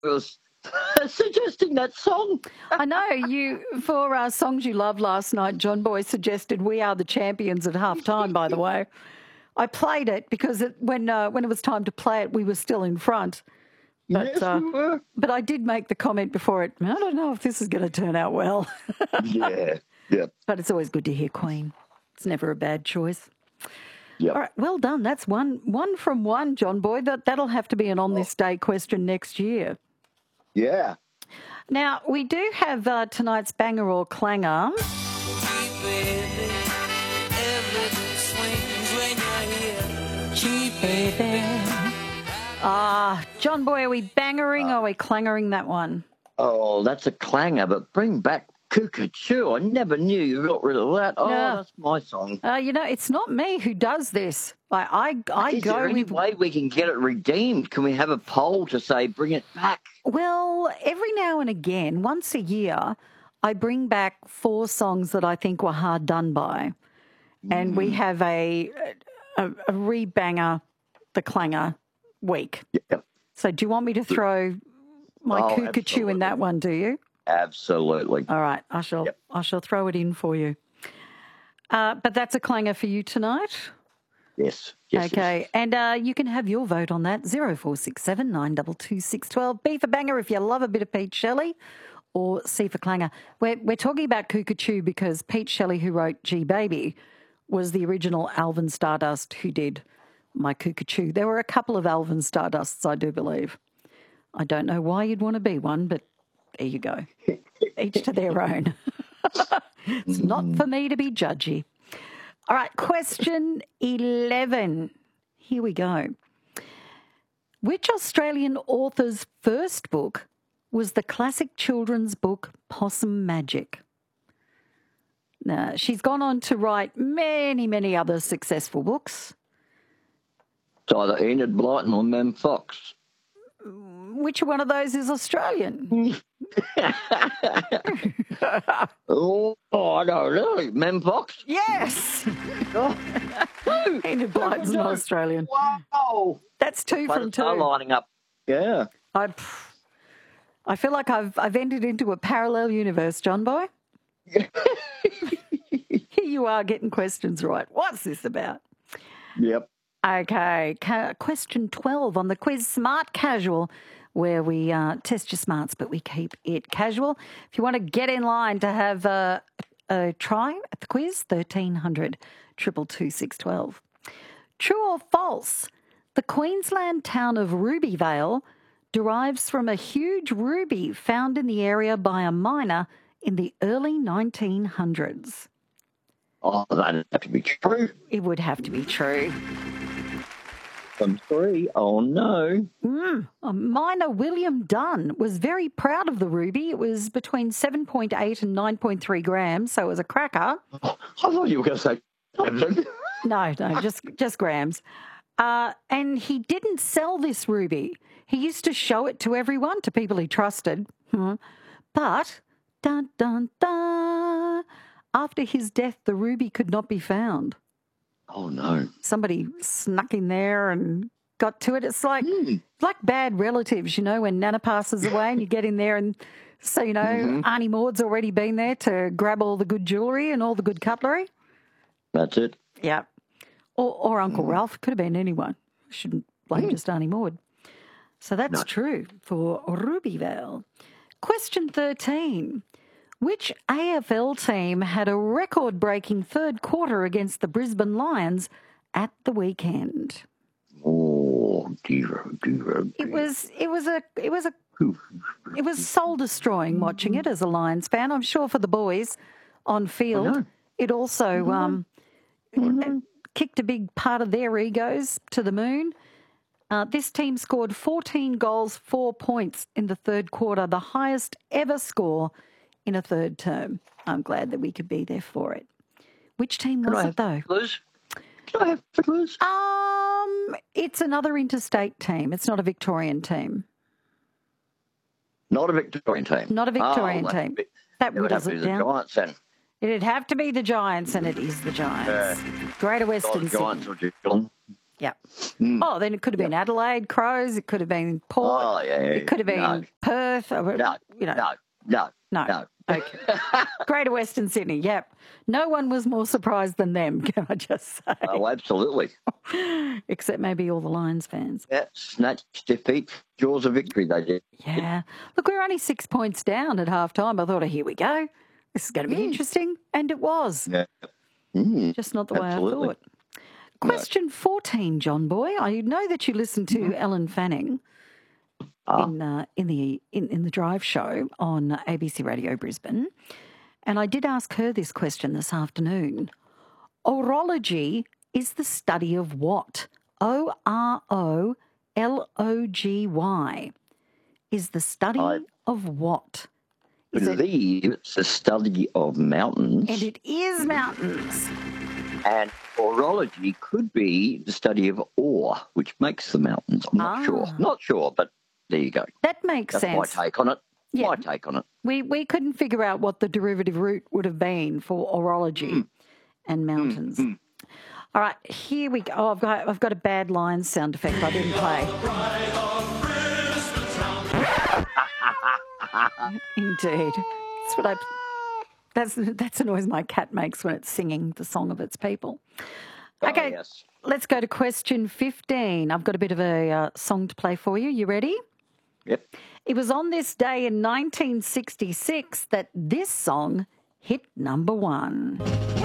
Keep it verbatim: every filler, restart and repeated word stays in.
was suggesting that song. I know you, for uh, songs you loved last night, John Boy suggested We Are the Champions at half time, by the way. I played it because it, when uh, when it was time to play it, we were still in front. But, Yes, uh, we were. But I did make the comment before it, I don't know if this is going to turn out well. Yeah, yeah. But it's always good to hear Queen. It's never a bad choice. Yep. All right, well done. That's one one from one, John Boy. That, that'll have to be an On This Day question next year. Yeah. Now, we do have uh, tonight's banger or clanger. Ah, John Boy, are we bangering or are we clangering that one? Oh, that's a clanger, but bring back Cuckoo. I never knew you got rid of that. Oh, No. that's my song. Uh, you know, it's not me who does this. I I, I Is go there any with... way we can get it redeemed? Can we have a poll to say bring it back? Well, every now and again, once a year, I bring back four songs that I think were hard done by. And we have a, a, a rebanger, the clanger week. Yeah. So do you want me to throw my Oh, Cuckoo in that one, do you? Absolutely. All right, I shall Yep. I shall throw it in for you. Uh, but that's a clanger for you tonight. Yes. yes Okay, yes. and uh, you can have your vote on that, zero four six seven nine two two six one two. B for banger if you love a bit of Pete Shelley, or C for clanger. We're, we're talking about Cuckoo because Pete Shelley, who wrote G Baby, was the original Alvin Stardust who did my Cuckoo. There were a couple of Alvin Stardusts, I do believe. I don't know why you'd want to be one, but there you go. Each to their own. It's not for me to be judgy. All right, question eleven. Here we go. Which Australian author's first book was the classic children's book Possum Magic? Now, she's gone on to write many, many other successful books. It's either Enid Blyton or Mem Fox. Which one of those is Australian? oh, I don't know. Mem Fox? Yes. Enid Blyton's not Australian. Wow. That's two But from two. are lining up. Yeah. I, I feel like I've I've entered into a parallel universe, John Boy. Here you are getting questions right. What's this about? Yep. Okay, ca- question twelve on the quiz, Smart Casual, where we uh, test your smarts, but we keep it casual. If you want to get in line to have a, a try at the quiz, thirteen hundred, two two two, six one two. True or false? The Queensland town of Rubyvale derives from a huge ruby found in the area by a miner in the early nineteen hundreds. Oh, that'd have to be true. It would have to be true. From three. Oh, no. Mm. Miner William Dunn was very proud of the ruby. It was between seven point eight and nine point three grams, so it was a cracker. Oh, I thought you were going to say... No, no, just, just grams. Uh, and he didn't sell this ruby. He used to show it to everyone, to people he trusted. Hmm. But, dun, dun, dun, after his death, the ruby could not be found. Oh, no. Somebody snuck in there and got to it. It's like Mm. like bad relatives, you know, when Nana passes away and you get in there and so, you know, Mhm. Auntie Maud's already been there to grab all the good jewellery and all the good cutlery. That's it. Yeah. Or, or Uncle Ralph. Could have been anyone. Shouldn't blame just Auntie Maud. So that's No. true for Rubyvale. Question thirteen. Which A F L team had a record-breaking third quarter against the Brisbane Lions at the weekend? Oh, dear, dear, dear. It was it was a it was a it was soul destroying watching it as a Lions fan. I'm sure for the boys on field, know. it also um, it kicked a big part of their egos to the moon. Uh, this team scored fourteen goals, four points in the third quarter, the highest ever score in a third term. I'm glad that we could be there for it. Which team Can was I it, though? have clues? Can I have clues? Um, it's another interstate team. It's not a Victorian team. Not a Victorian team. Not a Victorian oh, that team. would be- That It would have whittles to be it the down. Giants then. It'd have to be the Giants, and it is the Giants. Greater Western Oh, Giants Sydney. or Geelong. Yeah. Mm. Oh, then it could have been yep. Adelaide Crows. It could have been Port. Oh, yeah. It could have been no. Perth. Or, no, you know. no, no, no. No. Okay. Greater Western Sydney, yep. No one was more surprised than them, can I just say? Oh, absolutely. Except maybe all the Lions fans. Yeah, snatched defeat, jaws of victory, they did. Yeah. Look, we're only six points down at half time. I thought, oh, here we go. This is going to be mm. interesting. And it was. Yeah. Mm. Just not the absolutely. way I thought. Question no. fourteen, John Boy. I know that you listened to mm-hmm. Ellen Fanning ah. in uh, in the in, in the Drive show on A B C Radio Brisbane, and I did ask her this question this afternoon. Orology is the study of what? O R O L O G Y. Is the study I of what? Is believe it, it's the study of mountains. And it is mountains. And orology could be the study of ore, which makes the mountains. I'm not ah. sure. Not sure, but there you go. That makes That's sense. That's my take on it. Yeah. My take on it. We we couldn't figure out what the derivative root would have been for orology mm. and mountains. Mm. All right, here we go. Oh, I've got I've got a bad line sound effect I didn't play. Indeed. That's what I... That's that's the noise my cat makes when it's singing the song of its people. Okay, oh, yes. Let's go to question fifteen. I've got a bit of a uh, song to play for you. You ready? Yep. It was on this day in nineteen sixty-six that this song hit number one.